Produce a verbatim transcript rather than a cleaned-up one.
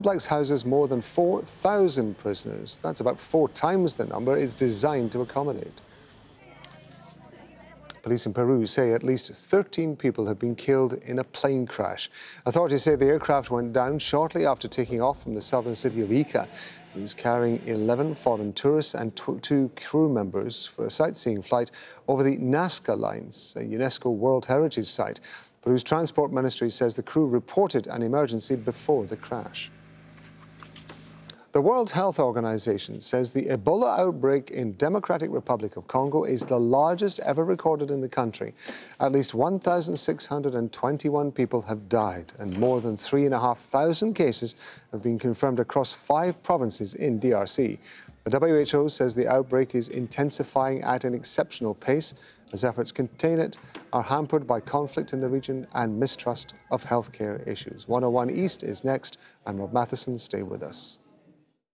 complex houses more than four thousand prisoners. That's about four times the number it's designed to accommodate. Police in Peru say at least thirteen people have been killed in a plane crash. Authorities say the aircraft went down shortly after taking off from the southern city of Ica. It was carrying eleven foreign tourists and two crew members for a sightseeing flight over the Nazca Lines, a UNESCO World Heritage Site. Peru's Transport Ministry says the crew reported an emergency before the crash. The World Health Organization says the Ebola outbreak in Democratic Republic of Congo is the largest ever recorded in the country. At least one thousand six hundred twenty-one people have died, and more than three thousand five hundred cases have been confirmed across five provinces in D R C. The W H O says the outbreak is intensifying at an exceptional pace as efforts to contain it are hampered by conflict in the region and mistrust of healthcare issues. one oh one East is next. I'm Rob Matheson. Stay with us.